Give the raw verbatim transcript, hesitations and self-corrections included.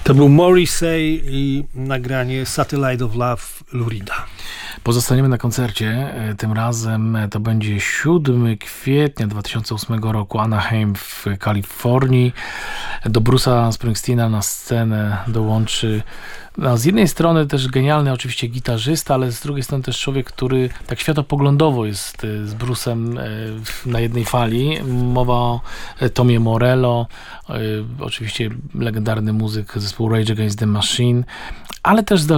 To był Morrissey i nagranie Satellite of Love Lou Reeda. Pozostaniemy na koncercie. Tym razem to będzie siódmego kwietnia dwa tysiące ósmego roku, Anaheim w Kalifornii. Do Bruce'a Springsteena na scenę dołączy no, z jednej strony też genialny oczywiście gitarzysta, ale z drugiej strony też człowiek, który tak światopoglądowo jest z Bruce'em na jednej fali. Mowa o Tomie Morello, oczywiście legendarny muzyk zespołu Rage Against the Machine, ale też